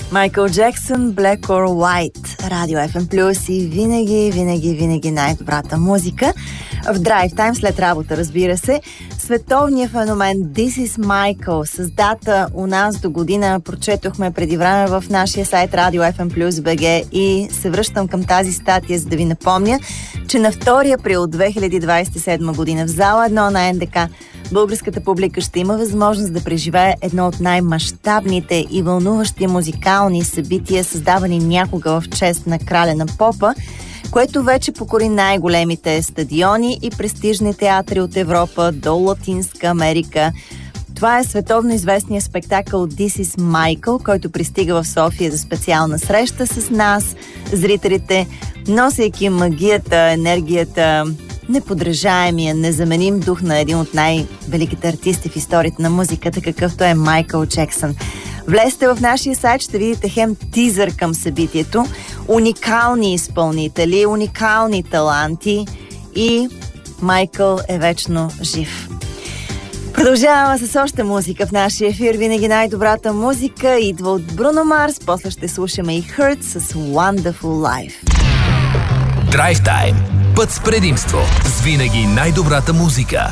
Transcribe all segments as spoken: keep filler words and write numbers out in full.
Майкъл Джексън, Black or White, Радио Еф Ем Плюс и винаги, винаги, винаги най-добрата музика. В Драйв Тайм, след работа, разбира се, световният феномен This is Michael с дата у нас до година прочетохме преди време в нашия сайт Радио Еф Ем Плюс БГ и се връщам към тази статия, за да ви напомня, че на втори април две хиляди двадесет и седма година в зала едно на Ен Де Ка българската публика ще има възможност да преживее едно от най-мащабните и вълнуващи музикални събития, създавани някога в чест на краля на попа, което вече покори най-големите стадиони и престижни театри от Европа до Латинска Америка. Това е световно известният спектакъл This is Michael, който пристига в София за специална среща с нас, зрителите, носейки магията, енергията, неподражаемия, незаменим дух на един от най-великите артисти в историята на музиката, какъвто е Майкъл Джексън. Влезте в нашия сайт, ще видите хем тизър към събитието, уникални изпълнители, уникални таланти и Майкъл е вечно жив. Продължаваме с още музика в нашия ефир. Винаги най-добрата музика идва от Бруно Марс, после ще слушаме и Hurt с Wonderful Life. Драйв Тайм. Път с предимство. С винаги най-добрата музика.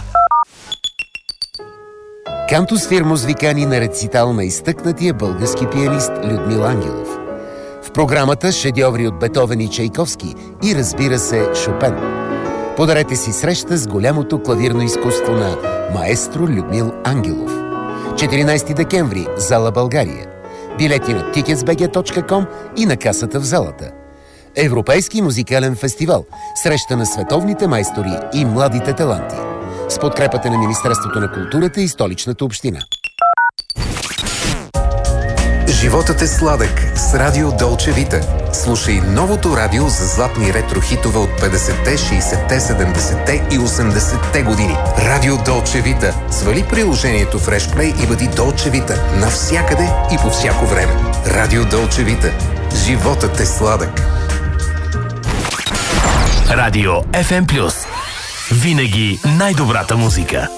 Кантус Фирмус ви кани на рецитал на изтъкнатия български пианист Людмил Ангелов. В програмата шедьоври от Бетовен и Чайковски и, разбира се, Шопен. Подарете си среща с голямото клавирно изкуство на маестро Людмил Ангелов. четиринадесети декември, зала България. Билети на тикетс би джи точка ком и на касата в залата. Европейски музикален фестивал. Среща на световните майстори и младите таланти. С подкрепата на Министерството на културата и Столичната община. Животът е сладък с Радио Долче Вита. Слушай новото радио за златни ретро-хитове от петдесетте, шейсетте, седемдесетте и осемдесетте години. Радио Долче Вита. Свали приложението в Решплей и бъди Долче Вита навсякъде и по всяко време. Радио Долче Вита. Животът е сладък. Радио Еф Ем Плюс. Винаги най-добрата музика.